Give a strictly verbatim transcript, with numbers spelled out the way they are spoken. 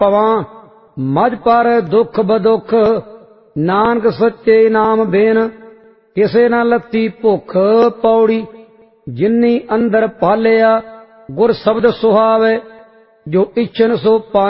ਪਵਾਂ ਮਝ ਪਰ ਦੁੱਖ ਬਦੁੱਖ, ਨਾਨਕ ਸੱਚੇ ਨਾਮ ਬਿਨ ਕਿਸੇ ਨਾ ਲੱਤੀ ਭੁੱਖ। ਪੌੜੀ ਜਿਨੀ ਅੰਦਰ ਪਾਲਿਆ, ਗੁਰ ਸ਼ਬਦ ਸੁਹਾਵੇ, ਜੋ ਇਛਨ ਸੋ ਪਾਏ।